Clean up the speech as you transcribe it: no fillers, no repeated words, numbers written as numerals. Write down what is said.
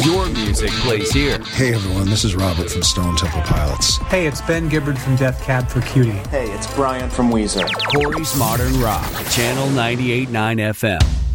Your music plays here. Hey everyone, this is Robert from Stone Temple Pilots. Hey, it's Ben Gibbard from Death Cab for Cutie. Hey, it's Brian from Weezer. Corey's Modern Rock, Channel 98.9 FM.